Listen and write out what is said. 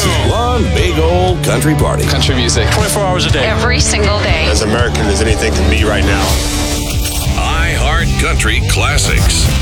One big old country party. Country music. 24 hours a day. Every single day. As American as anything can be right now. iHeart Country Classics.